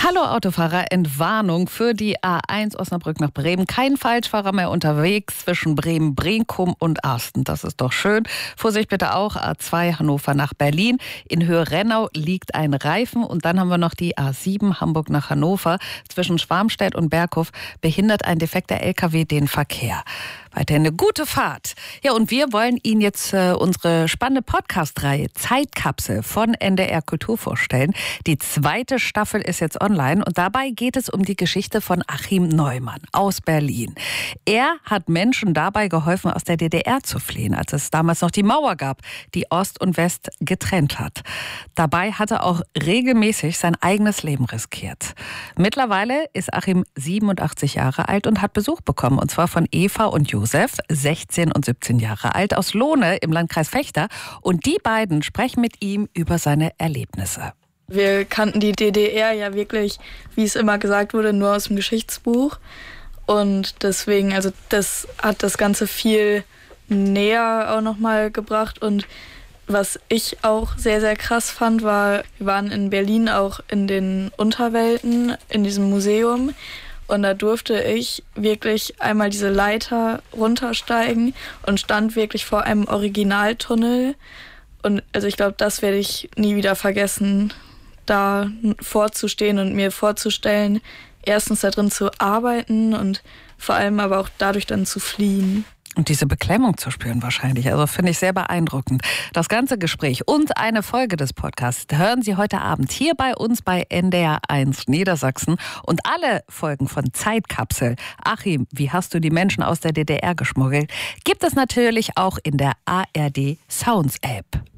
Hallo Autofahrer, Entwarnung für die A1 Osnabrück nach Bremen. Kein Falschfahrer mehr unterwegs zwischen Bremen, Brenkum und Arsten. Das ist doch schön. Vorsicht bitte auch, A2 Hannover nach Berlin. In Höhe-Rennau liegt ein Reifen. Und dann haben wir noch die A7 Hamburg nach Hannover. Zwischen Schwarmstedt und Berghof behindert ein defekter LKW den Verkehr. Weiterhin eine gute Fahrt. Ja, und wir wollen Ihnen jetzt unsere spannende Podcast-Reihe Zeitkapsel von NDR Kultur vorstellen. Die 2. Staffel ist jetzt online und dabei geht es um die Geschichte von Achim Neumann aus Berlin. Er hat Menschen dabei geholfen, aus der DDR zu fliehen, als es damals noch die Mauer gab, die Ost und West getrennt hat. Dabei hat er auch regelmäßig sein eigenes Leben riskiert. Mittlerweile ist Achim 87 Jahre alt und hat Besuch bekommen, und zwar von Eva und Josef, 16 und 17 Jahre alt, aus Lohne im Landkreis Vechta. Und die beiden sprechen mit ihm über seine Erlebnisse. Wir kannten die DDR ja wirklich, wie es immer gesagt wurde, nur aus dem Geschichtsbuch. Und deswegen, also das hat das Ganze viel näher auch nochmal gebracht. Und was ich auch sehr, sehr krass fand, war, wir waren in Berlin auch in den Unterwelten, in diesem Museum. Und da durfte ich wirklich einmal diese Leiter runtersteigen und stand wirklich vor einem Originaltunnel. Und also ich glaube, das werde ich nie wieder vergessen, da vorzustehen und mir vorzustellen, erstens da drin zu arbeiten und vor allem aber auch dadurch dann zu fliehen. Und diese Beklemmung zu spüren wahrscheinlich. Also finde ich sehr beeindruckend. Das ganze Gespräch und eine Folge des Podcasts hören Sie heute Abend hier bei uns bei NDR1 Niedersachsen. Und alle Folgen von Zeitkapsel, Achim, wie hast du die Menschen aus der DDR geschmuggelt, gibt es natürlich auch in der ARD Sounds App.